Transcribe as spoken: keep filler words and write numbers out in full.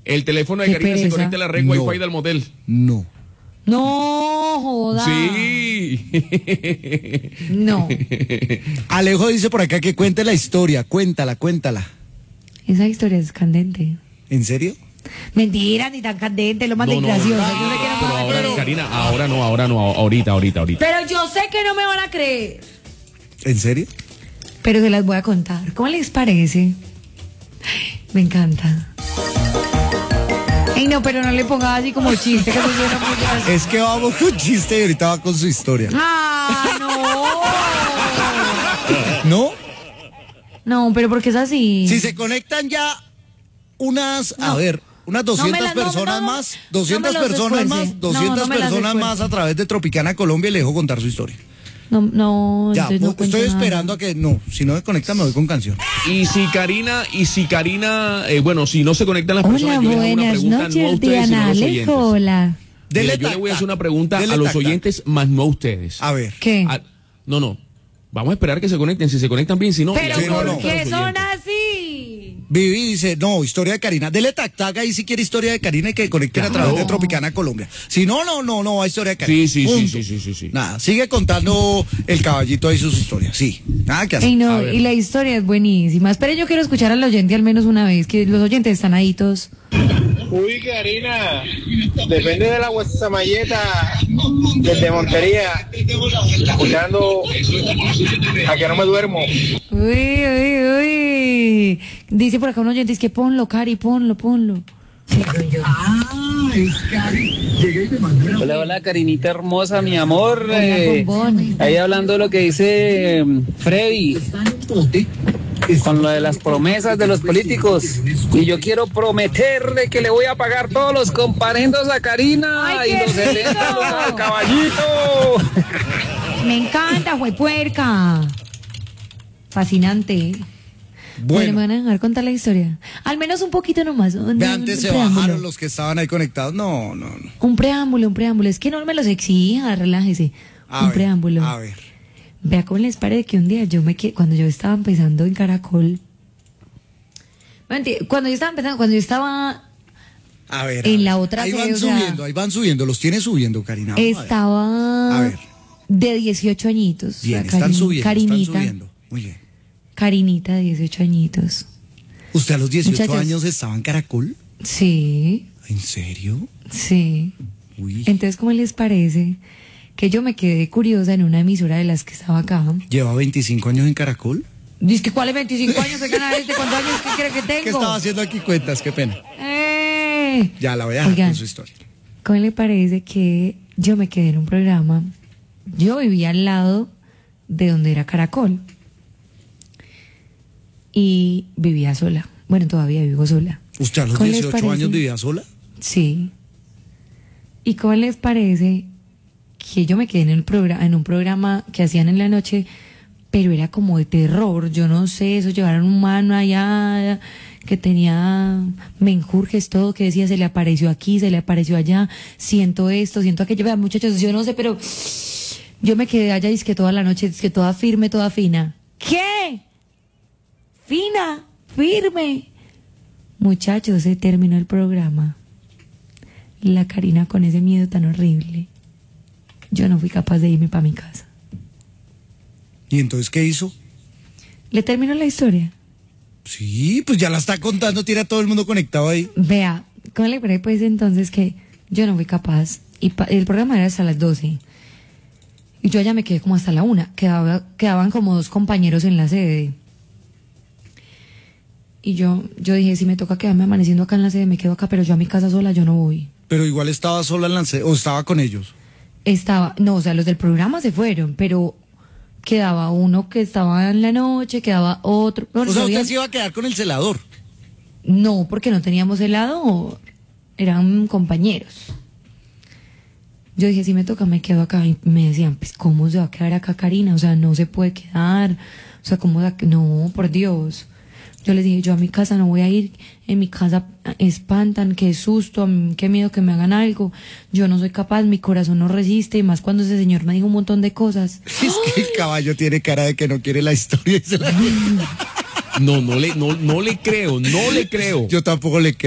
El teléfono de Qué Karina se pereza. conecta a la red No. Wi-Fi del motel. No. No, joda. Sí. No. Alejo dice por acá que cuente la historia. Cuéntala, cuéntala. Esa historia es candente. ¿En serio? Mentira, ni tan candente, lo más No, no, gracioso. no, Yo sé que no me pero van a ahora, creer. Karina, ahora no, ahora no, ahorita, ahorita, ahorita. Pero yo sé que no me van a creer. ¿En serio? Pero se las voy a contar. ¿Cómo les parece? Me encanta. Ey, no, pero no le ponga así como chiste, que eso suena muy gracioso. Es que vamos con chiste y ahorita va con su historia. ¡Ah, no! ¿No? No, pero porque es así. Si se conectan ya unas, a No. ver, unas doscientas No me la- no, personas no, más, no doscientas me los personas esfuerce. más, doscientas No, no me las personas más esfuerce. a través de Tropicana Colombia y le dejo contar su historia. No, no, Ya, entonces no pues, cuento estoy nada. esperando a que, no, si no me conectan me voy con canción. Y si Karina, y si Karina, eh, bueno, si no se conectan las Hola, personas, yo les hago una buenas pregunta noches, no a ustedes, sino a Diana los Alejo, oyentes. hola. Mire, Dele yo le tac, voy a hacer tac. una pregunta Dele a los tac, tac. oyentes, más no a ustedes. A ver. ¿Qué? Ah, no, no. Vamos a esperar que se conecten. Si se conectan bien, si no. Pero Sí, no, ¿por no. qué Los son oyentes. así? Vivi dice, no, historia de Karina. Dele tac tac ahí si quiere historia de Karina y que conecten a través de Tropicana Colombia. Si no, no, no, no, hay historia de Karina. Sí, sí, sí, Punto. sí, sí, sí, sí. Nada, sigue contando el caballito ahí sus historias. Sí, nada que hacer. Ey, no, A ver. y la historia es buenísima. Espera, yo quiero escuchar al oyente al menos una vez, que los oyentes están ahí todos. Uy, Karina, depende de la guasamalleta desde Montería, escuchando a que no me duermo. Uy, uy, uy. Dice por acá un oyente, es que ponlo, Cari, ponlo, ponlo. Hola, hola, Karinita hermosa, mi amor. Hola, Eh, bombón. ahí hablando de lo que dice mm, Freddy, con lo de las promesas de los políticos. Y yo quiero prometerle que le voy a pagar todos los comparendos a Karina ¡Ay, y qué los setenta rico! los al caballito. Me encanta, juepuerca. Fascinante. Bueno, Bueno, me van a dejar contar la historia. Al menos un poquito nomás. Un, de un antes se preámbulo. bajaron los que estaban ahí conectados. No, no, no. Un preámbulo, un preámbulo. Es que no me los exija, relájese. A un ver, preámbulo. A ver. Vea cómo les parece que un día yo me quedé, cuando yo estaba empezando en Caracol. Mentira, Cuando yo estaba empezando, cuando yo estaba A ver. En a la ver. otra Ahí sede, van o sea, subiendo, ahí van subiendo. Los tiene subiendo, Karina. Vamos a ver. estaba A ver. de dieciocho añitos. Bien, La están Karin- subiendo, Karinita, están subiendo. Muy bien. Karinita, de dieciocho añitos. ¿Usted a los dieciocho Muchachos. años estaba en Caracol? Sí, ¿En serio? sí. Uy. Entonces, ¿cómo les parece que yo me quedé curiosa en una emisora de las que estaba acá? ¿Lleva veinticinco años en Caracol? Dice que ¿cuáles veinticinco años se gana este? ¿Cuántos años que cree que tengo? ¿Qué estaba haciendo aquí? Cuentas, qué pena. ¡Eh! Ya la voy a dejar Oigan, con su historia. ¿cómo le parece que yo me quedé en un programa? Yo vivía al lado de donde era Caracol. Y vivía sola. Bueno, todavía vivo sola. ¿Usted a los ¿Cómo les dieciocho parece? años vivía sola? Sí. ¿Y cómo les parece que yo me quedé en, el programa, en un programa que hacían en la noche, pero era como de terror? Yo no sé, eso llevaron un mano allá que tenía menjurjes, todo, que decía se le apareció aquí, se le apareció allá, siento esto, siento aquello. Vean, muchachos, yo no sé, pero yo me quedé allá y es que toda la noche, es que toda firme, toda fina. ¿Qué? Fina, firme. Muchachos, se terminó el programa. La Karina con ese miedo tan horrible. Yo no fui capaz de irme para mi casa. ¿Y entonces qué hizo? ¿Le terminó la historia? Sí, pues ya la está contando, tiene a todo el mundo conectado ahí. Vea, ¿cómo le parece pues entonces que yo no fui capaz? Y pa- el programa era hasta las doce. Y yo allá me quedé como hasta la una. Quedaba, quedaban como dos compañeros en la sede. Y yo, yo dije, si me toca quedarme amaneciendo acá en la sede, me quedo acá, pero yo a mi casa sola, yo no voy. Pero igual estaba sola en la ce- o estaba con ellos. Estaba, no, o sea, los del programa se fueron, pero quedaba uno que estaba en la noche, quedaba otro. O sea, había- usted se iba a quedar con el celador. No, porque no teníamos helado, eran compañeros. Yo dije, si me toca, me quedo acá. Y me decían, pues, ¿cómo se va a quedar acá, Karina? O sea, no se puede quedar. O sea, ¿cómo? se va a que- No, por Dios. Yo les dije, yo a mi casa no voy a ir. En mi casa espantan, qué susto, mm, qué miedo que me hagan algo. Yo no soy capaz, mi corazón no resiste. Y más cuando ese señor me dijo un montón de cosas. Es que el caballo tiene cara de que no quiere la historia y se la... No, no le, no, no le creo, no le creo. Yo tampoco le